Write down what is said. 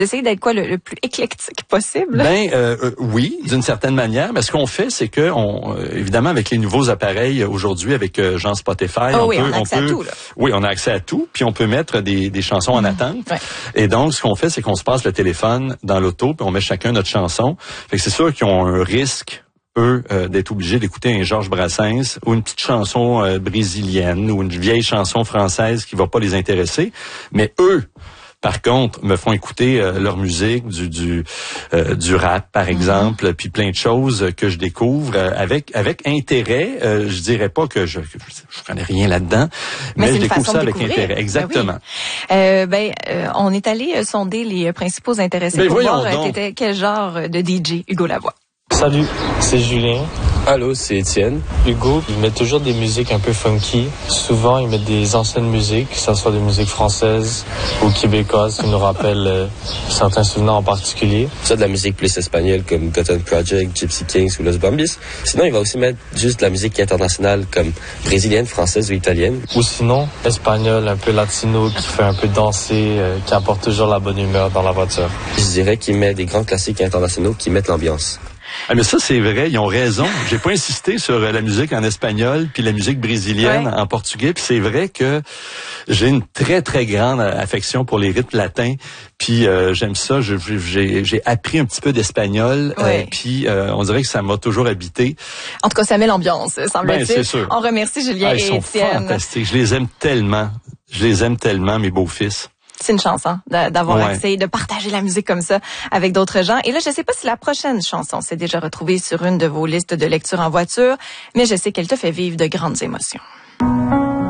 D'essayer d'être le plus éclectique possible. Oui, d'une certaine manière. Mais ce qu'on fait, c'est que évidemment, avec les nouveaux appareils aujourd'hui, avec genre Spotify, on a accès à tout, là. Oui, on a accès à tout, puis on peut mettre des chansons en attente. Ouais. Et donc, ce qu'on fait, c'est qu'on se passe le téléphone dans l'auto, puis on met chacun notre chanson. Fait que c'est sûr qu'ils ont un risque, eux, d'être obligés d'écouter un Georges Brassens ou une petite chanson brésilienne ou une vieille chanson française qui va pas les intéresser. Mais eux, par contre, me font écouter leur musique, du rap, par exemple, puis plein de choses que je découvre avec intérêt. Je dirais pas que je connais rien là-dedans, mais je découvre ça avec intérêt. Exactement. Ben oui. On est allé sonder les principaux intéressés pour voir t'étais quel genre de DJ, Hugo Lavoie. Salut, c'est Julien. Allô, c'est Étienne. Hugo, il met toujours des musiques un peu funky. Souvent, il met des anciennes musiques, que ce soit des musiques françaises ou québécoises, qui nous rappellent certains souvenirs en particulier. Ça, de la musique plus espagnole comme Cotton Project, Gypsy Kings ou Los Bambis. Sinon, il va aussi mettre juste de la musique internationale comme brésilienne, française ou italienne. Ou sinon, espagnol, un peu latino, qui fait un peu danser, qui apporte toujours la bonne humeur dans la voiture. Je dirais qu'il met des grands classiques internationaux qui mettent l'ambiance. Ah, mais ça, c'est vrai, ils ont raison. J'ai pas insisté sur la musique en espagnol puis la musique brésilienne en portugais. Puis c'est vrai que j'ai une très, très grande affection pour les rythmes latins. Puis j'aime ça. J'ai appris un petit peu d'espagnol. Puis on dirait que ça m'a toujours habité. En tout cas, ça met l'ambiance, semble-t-il. C'est sûr. On remercie Julien et Étienne. Ils sont fantastiques. Je les aime tellement, mes beaux-fils. C'est une chance d'avoir accès, de partager la musique comme ça avec d'autres gens. Et là, je sais pas si la prochaine chanson s'est déjà retrouvée sur une de vos listes de lecture en voiture, mais je sais qu'elle te fait vivre de grandes émotions.